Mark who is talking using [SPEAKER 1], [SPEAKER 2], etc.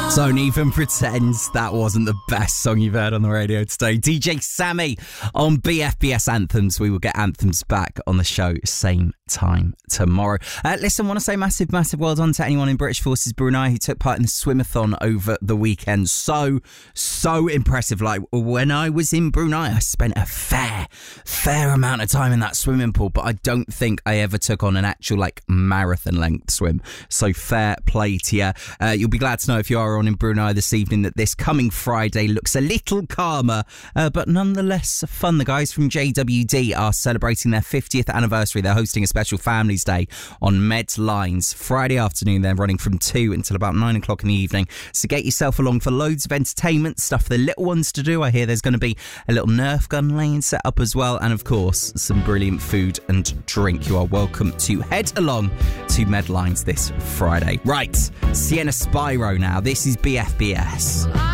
[SPEAKER 1] Don't even pretend that wasn't the best song you've heard on the radio today. DJ Sammy on BFBS Anthems. We will get Anthems back on the show same time tomorrow. Listen, I want to say massive well done to anyone in British Forces Brunei who took part in the swimathon over the weekend. So impressive. Like, when I was in Brunei, I spent a fair amount of time in that swimming pool, but I don't think I ever took on an actual marathon length swim. So fair play to you. You'll be glad to know if you are on in Brunei this evening that this coming Friday looks a little calmer, but nonetheless fun. The guys from JWD are celebrating their 50th anniversary. They're hosting a special Families Day on Medlines Friday afternoon. They're running from 2 until about 9 o'clock in the evening. So get yourself along for loads of entertainment, stuff for the little ones to do. I hear there's going to be a little Nerf gun lane set up as well, and of course some brilliant food and drink. You are welcome to head along to Medlines this Friday. Right, Sienna Spyro now. This is BFBS.